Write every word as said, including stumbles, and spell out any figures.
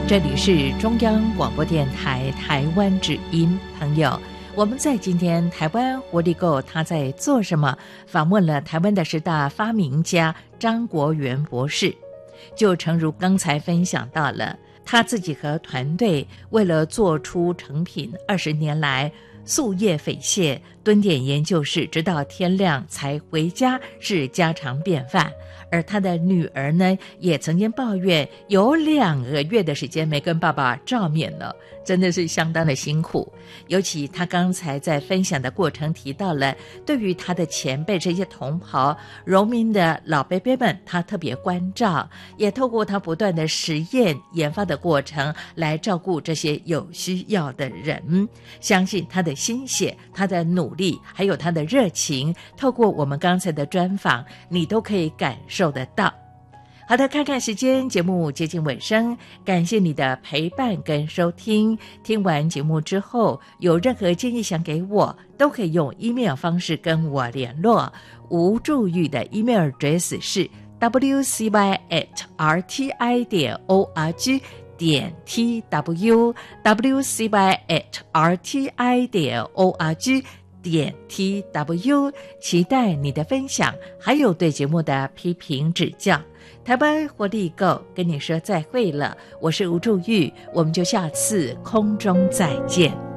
这里是中央广播电台台湾之音。朋友，我们在今天台湾活力购他在做什么访问了台湾的十大发明家张国元博士。就诚如刚才分享到了，他自己和团队为了做出成品，二十年来夙夜匪懈，蹲点研究室，直到天亮才回家，是家常便饭。而他的女儿呢，也曾经抱怨有两个月的时间没跟爸爸照面了，真的是相当的辛苦。尤其他刚才在分享的过程提到了，对于他的前辈这些同袍农民的老伯伯们，他特别关照，也透过他不断的实验研发的过程来照顾这些有需要的人。相信他的心血，他的努力，还有他的热情，透过我们刚才的专访，你都可以感受得到。好的，看看时间，节目接近尾声，感谢你的陪伴跟收听。听完节目之后，有任何建议想给我，都可以用 email 方式跟我联络。吴祝玉的 email address 是 w c y at r t i 点 o r g 点 t w w c y at r t i 点 o r g 点 t w， 期待你的分享，还有对节目的批评指教。台湾活力购跟你说再会了，我是吴祝玉，我们就下次空中再见。